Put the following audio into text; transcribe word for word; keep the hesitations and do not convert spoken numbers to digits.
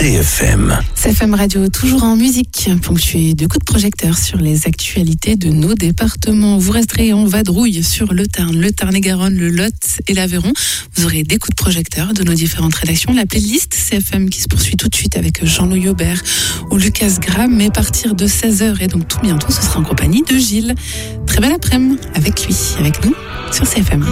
C F M. C F M Radio, toujours en musique, ponctué de coups de projecteur sur les actualités de nos départements. Vous resterez en vadrouille sur le Tarn, le Tarn-et-Garonne, le Lot et l'Aveyron. Vous aurez des coups de projecteur de nos différentes rédactions. La playlist C F M qui se poursuit tout de suite avec Jean-Louis Aubert ou Lucas Graham, mais à partir de seize heures et donc tout bientôt, ce sera en compagnie de Gilles. Très belle après-midi avec lui, avec nous sur C F M.